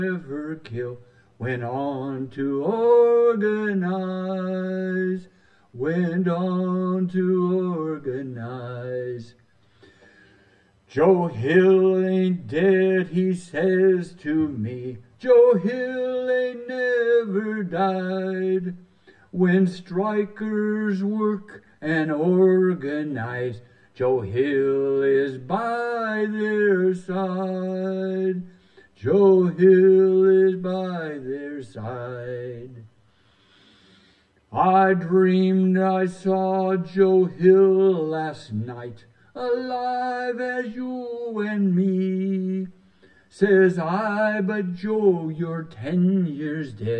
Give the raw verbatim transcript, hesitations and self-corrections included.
never kill, went on to organize, went on to organize. Joe Hill ain't dead, he says to me. Joe Hill ain't never died. When strikers work and organize, Joe Hill is by their side. Joe Hill is by their side. I dreamed I saw Joe Hill last night, alive as you and me. Says I, but Joe, you're ten years dead.